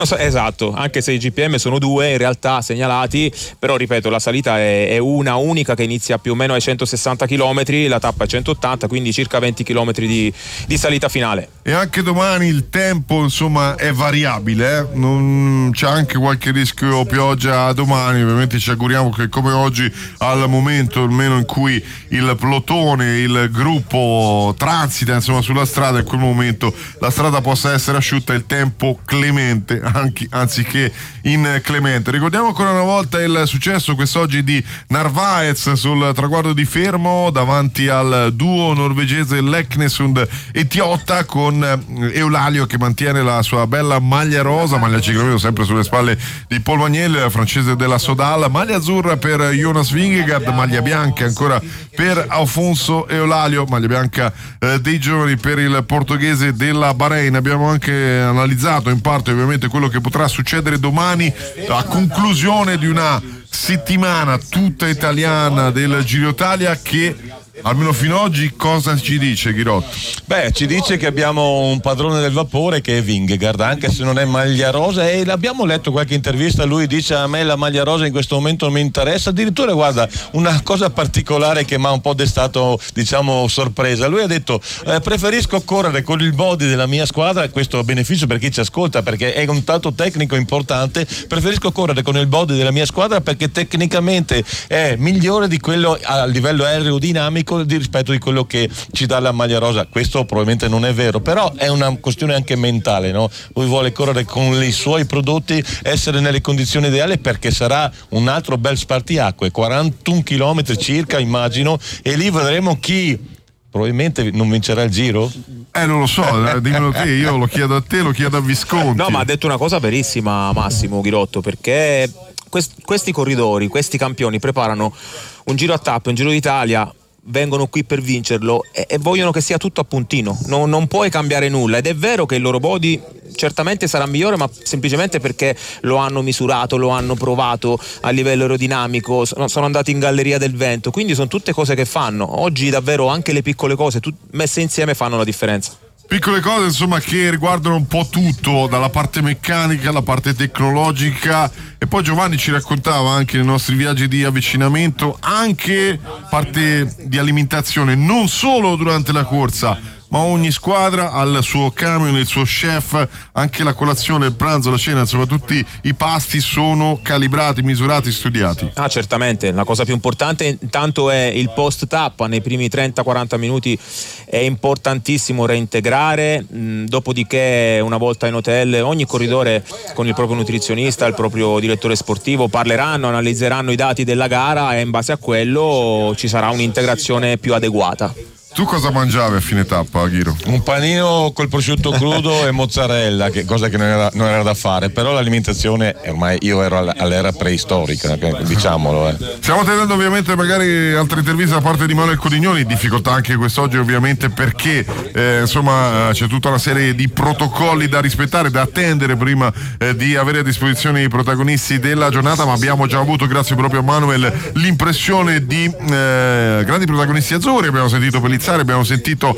Esatto, anche se i GPM sono due in realtà segnalati, però ripeto, la salita è una unica che inizia più o meno ai 160 km, la tappa è 180, quindi circa 20 km di salita finale. E anche domani il tempo insomma è variabile, non c'è anche qualche rischio pioggia domani, ovviamente ci auguriamo che come oggi al momento almeno in cui il plotone, il gruppo transita insomma sulla strada, in quel momento la strada possa essere asciutta e il tempo clemente anziché inclemente. Ricordiamo ancora una volta il successo quest'oggi di Narvaez sul traguardo di Fermo davanti al duo norvegese Leknesund e Tiotta, con Eulalio che mantiene la sua bella maglia rosa, maglia cicloviano sempre sulle spalle di Paul Magniel, francese della Sodal, maglia azzurra per Jonas Vingegaard, maglia bianca ancora per Alfonso Eulalio, maglia bianca dei giovani per il portoghese della Bahrain. Abbiamo anche analizzato in parte ovviamente quello che potrà succedere domani a conclusione di una settimana tutta italiana del Giro Italia che almeno fino ad oggi cosa ci dice, Ghirotto? Beh, ci dice che abbiamo un padrone del vapore che è Vingegaard, anche se non è maglia rosa, e l'abbiamo letto qualche intervista, lui dice a me la maglia rosa in questo momento non mi interessa, addirittura guarda una cosa particolare che mi ha un po' destato diciamo sorpresa, lui ha detto preferisco correre con il body della mia squadra, questo è beneficio per chi ci ascolta perché è un dato tecnico importante, preferisco correre con il body della mia squadra perché tecnicamente è migliore di quello a livello aerodinamico rispetto di quello che ci dà la maglia rosa. Questo probabilmente non è vero, però è una questione anche mentale, no? Lui vuole correre con i suoi prodotti, essere nelle condizioni ideali perché sarà un altro bel spartiacque, 41 km circa immagino, e lì vedremo chi probabilmente non vincerà il Giro? Non lo so, dimmelo te, io lo chiedo a te, lo chiedo a Visconti. No, ma ha detto una cosa verissima Massimo Ghirotto, perché questi corridori, questi campioni preparano un giro a tappe, un Giro d'Italia, vengono qui per vincerlo e vogliono che sia tutto a puntino, non puoi cambiare nulla, ed è vero che il loro body certamente sarà migliore, ma semplicemente perché lo hanno misurato, lo hanno provato a livello aerodinamico, sono andati in galleria del vento, quindi sono tutte cose che fanno oggi, davvero anche le piccole cose messe insieme fanno la differenza. Piccole cose insomma che riguardano un po' tutto, dalla parte meccanica alla parte tecnologica, e poi Giovanni ci raccontava anche nei nostri viaggi di avvicinamento anche parte di alimentazione, non solo durante la corsa, ma ogni squadra ha il suo camion, il suo chef, anche la colazione, il pranzo, la cena, insomma tutti i pasti sono calibrati, misurati, studiati. Certamente, la cosa più importante intanto è il post tappa, nei primi 30-40 minuti è importantissimo reintegrare, dopodiché una volta in hotel ogni corridore con il proprio nutrizionista, il proprio direttore sportivo parleranno, analizzeranno i dati della gara e in base a quello ci sarà un'integrazione più adeguata. Tu cosa mangiavi a fine tappa, Ghiro? Un panino col prosciutto crudo e mozzarella, cosa che non era da fare, però l'alimentazione ormai io ero all'era preistorica, diciamolo. Stiamo tenendo ovviamente magari altre interviste da parte di Manuel Codignoni, difficoltà anche quest'oggi ovviamente perché insomma c'è tutta una serie di protocolli da rispettare, da attendere prima di avere a disposizione i protagonisti della giornata, ma abbiamo già avuto, grazie proprio a Manuel, l'impressione di grandi protagonisti azzurri. Abbiamo sentito Pellizzari, abbiamo sentito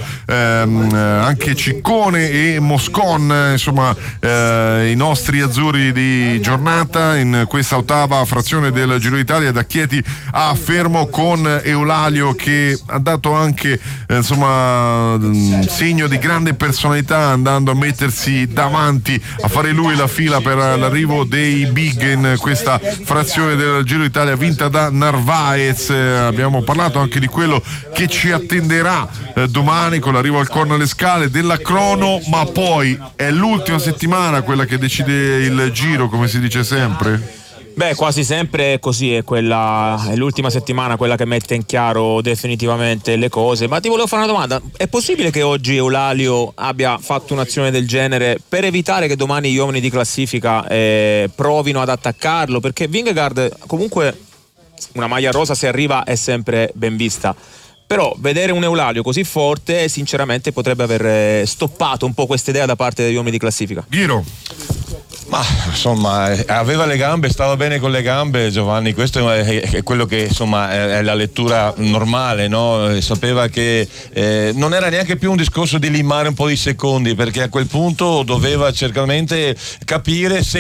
anche Ciccone e Moscon, insomma i nostri azzurri di giornata in questa ottava frazione del Giro d'Italia, da Chieti a Fermo, con Eulalio che ha dato anche insomma segno di grande personalità, andando a mettersi davanti, a fare lui la fila per l'arrivo dei big in questa frazione del Giro d'Italia vinta da Narvaez. Abbiamo parlato anche di quello che ci attenderà domani con l'arrivo al Corno alle Scale della crono, ma poi è l'ultima settimana quella che decide il Giro, come si dice sempre. Beh, quasi sempre è così, è l'ultima settimana quella che mette in chiaro definitivamente le cose. Ma ti volevo fare una domanda: è possibile che oggi Eulalio abbia fatto un'azione del genere per evitare che domani gli uomini di classifica provino ad attaccarlo? Perché Vingegaard comunque una maglia rosa, se arriva, è sempre ben vista, però vedere un Eulalio così forte sinceramente potrebbe aver stoppato un po' questa idea da parte degli uomini di classifica. Ghiro. Ma insomma aveva le gambe, stava bene con le gambe Giovanni, questo è quello che insomma è la lettura normale, no? Sapeva che non era neanche più un discorso di limare un po' di secondi, perché a quel punto doveva certamente capire se